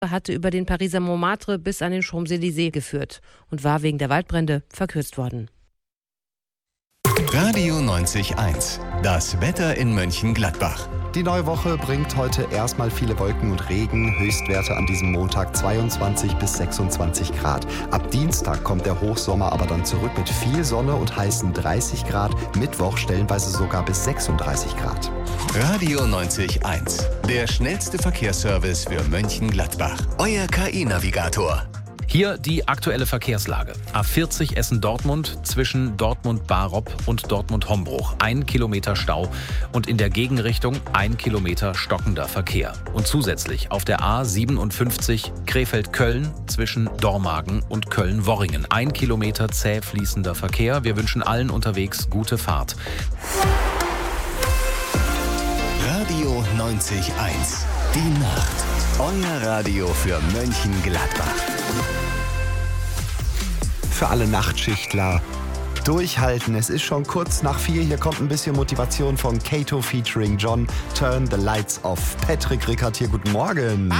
hatte über den Pariser Montmartre bis an den Champs-Élysées geführt und war wegen der Waldbrände verkürzt worden. Radio 90.1, das Wetter in Mönchengladbach. Die neue Woche bringt heute erstmal viele Wolken und Regen. Höchstwerte an diesem Montag 22 bis 26 Grad. Ab Dienstag kommt der Hochsommer aber dann zurück mit viel Sonne und heißen 30 Grad. Mittwoch stellenweise sogar bis 36 Grad. Radio 90.1, der schnellste Verkehrsservice für Mönchengladbach. Euer KI-Navigator. Hier die aktuelle Verkehrslage. A40 Essen-Dortmund zwischen Dortmund-Baropp und Dortmund-Hombruch. 1 Kilometer Stau und in der Gegenrichtung 1 Kilometer stockender Verkehr. Und zusätzlich auf der A57 Krefeld-Köln zwischen Dormagen und Köln-Worringen. 1 Kilometer zäh fließender Verkehr. Wir wünschen allen unterwegs gute Fahrt. Radio 90.1, die Nacht. Euer Radio für Mönchengladbach. Für alle Nachtschichtler durchhalten. Es ist schon kurz nach 4. Hier kommt ein bisschen Motivation von Kato featuring John. Turn the Lights Off. Patrick Rickert hier, guten Morgen.